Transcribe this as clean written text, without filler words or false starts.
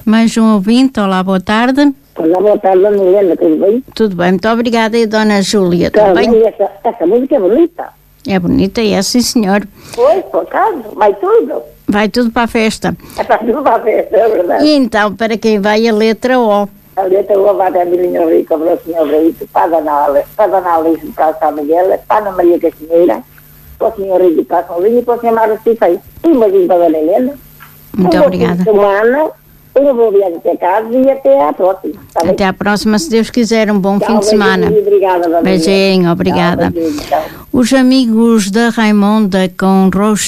Mais um ouvinte, olá, boa tarde. Olá, boa tarde, dona Helena, tudo bem? Tudo bem, muito obrigada. E dona Júlia, Tá também? bem, essa música é bonita. É bonita, é, sim senhor. Foi, por acaso, vai tudo. Vai tudo para a festa. É para tudo para a festa, é verdade. E então, para quem vai a letra O? A letra O vai da Milinho Rico, para o senhor Rito, para a dona Alice, para a São Miguel, para a Ana Maria Casimira, para o senhor Rito, para a São Linho e para o senhor Mário Cifei. E um beijinho para a dona Helena. Muito obrigada. Uma boa viagem até casa e até à próxima. Tá bem? Até à próxima, se Deus quiser, um bom fim de semana. Obrigada, dona Helena. Beijinho, obrigada. Tchau, beijinho, tchau. Os amigos da Raimonda com Roxo